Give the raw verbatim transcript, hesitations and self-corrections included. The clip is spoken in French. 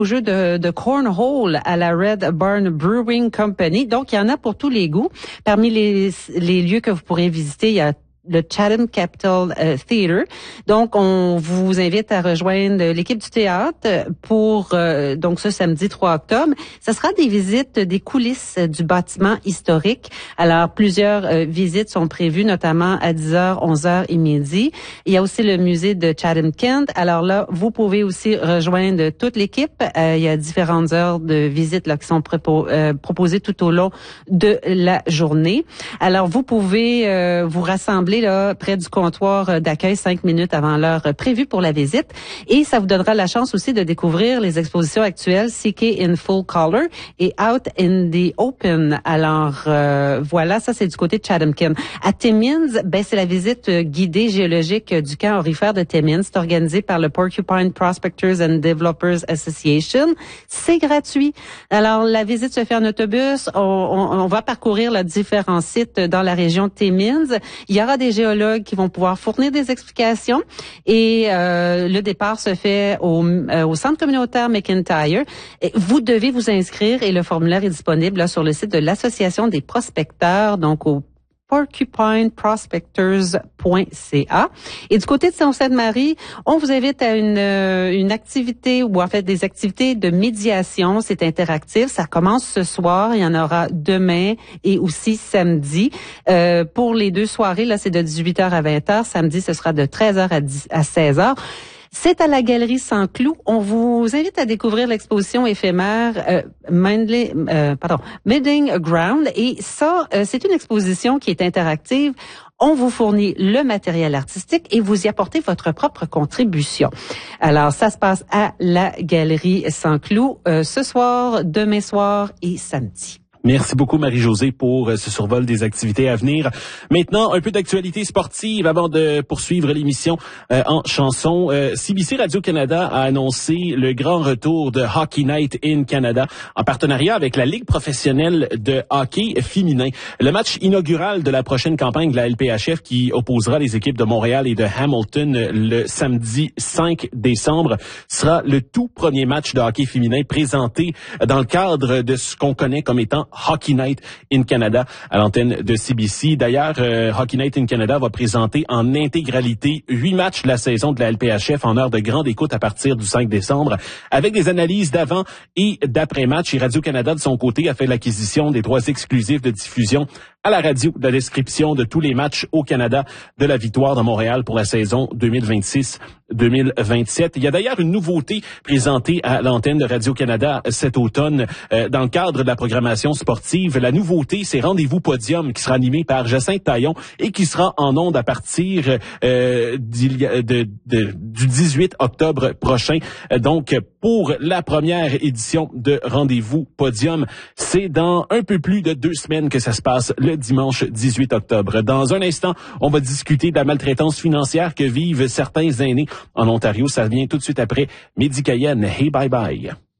au jeu de, de cornhole à la Red Barn Brewing Company. Donc, il y en a pour tous les goûts. Parmi les, les lieux que vous pourrez visiter, il y a le Chatham Capitol euh, Theatre. Donc, on vous invite à rejoindre l'équipe du théâtre pour euh, donc ce samedi trois octobre. Ce sera des visites des coulisses du bâtiment historique. Alors, plusieurs euh, visites sont prévues, notamment à dix heures, onze heures et midi. Il y a aussi le musée de Chatham-Kent. Alors là, vous pouvez aussi rejoindre toute l'équipe. Euh, il y a différentes heures de visites là qui sont prépo- euh, proposées tout au long de la journée. Alors, vous pouvez euh, vous rassembler là, près du comptoir d'accueil cinq minutes avant l'heure prévue pour la visite. Et ça vous donnera la chance aussi de découvrir les expositions actuelles C K in Full Color et Out in the Open. Alors, euh, voilà, ça c'est du côté de Chatham-Kent. À Timmins, ben, c'est la visite guidée géologique du camp aurifère de Timmins. C'est organisé par le Porcupine Prospectors and Developers Association. C'est gratuit. Alors, la visite se fait en autobus. On, on, on va parcourir là, différents sites dans la région de Timmins. Il y aura des géologues qui vont pouvoir fournir des explications et euh, le départ se fait au, euh, au centre communautaire McIntyre. Et vous devez vous inscrire et le formulaire est disponible là, sur le site de l'Association des prospecteurs, donc au porcupine prospectors point c a. Et du côté de Sault-Sainte-Marie, on vous invite à une, euh, une activité ou en fait des activités de médiation. C'est interactif. Ça commence ce soir. Il y en aura demain et aussi samedi. Euh, pour les deux soirées, là, c'est de dix-huit heures à vingt heures. Samedi, ce sera de treize heures à seize heures. C'est à la Galerie Sans-Clous. On vous invite à découvrir l'exposition éphémère euh, Mindley, euh, pardon, Meeting Ground. Et ça, euh, c'est une exposition qui est interactive. On vous fournit le matériel artistique et vous y apportez votre propre contribution. Alors, ça se passe à la Galerie Sans-Clous euh, ce soir, demain soir et samedi. Merci beaucoup, Marie-Josée, pour ce survol des activités à venir. Maintenant, un peu d'actualité sportive avant de poursuivre l'émission euh, en chanson. Euh, C B C Radio-Canada a annoncé le grand retour de Hockey Night in Canada en partenariat avec la Ligue professionnelle de hockey féminin. Le match inaugural de la prochaine campagne de la L P H F qui opposera les équipes de Montréal et de Hamilton le samedi cinq décembre sera le tout premier match de hockey féminin présenté dans le cadre de ce qu'on connaît comme étant Hockey Night in Canada à l'antenne de C B C. D'ailleurs, euh, Hockey Night in Canada va présenter en intégralité huit matchs de la saison de la L P H F en heure de grande écoute à partir du cinq décembre avec des analyses d'avant et d'après-match. Et Radio-Canada, de son côté, a fait l'acquisition des droits exclusifs de diffusion à la radio de la description de tous les matchs au Canada de la victoire de Montréal pour la saison deux mille vingt-six deux mille vingt-sept. Il y a d'ailleurs une nouveauté présentée à l'antenne de Radio-Canada cet automne euh, dans le cadre de la programmation sportive. La nouveauté, c'est Rendez-vous Podium qui sera animé par Jacinthe Taillon et qui sera en ondes à partir euh, de, de, de, du dix-huit octobre prochain. Donc, pour la première édition de Rendez-vous Podium, c'est dans un peu plus de deux semaines que ça se passe le dimanche dix-huit octobre. Dans un instant, on va discuter de la maltraitance financière que vivent certains aînés en Ontario. Ça vient tout de suite après Midi Cayenne. Hey, bye bye.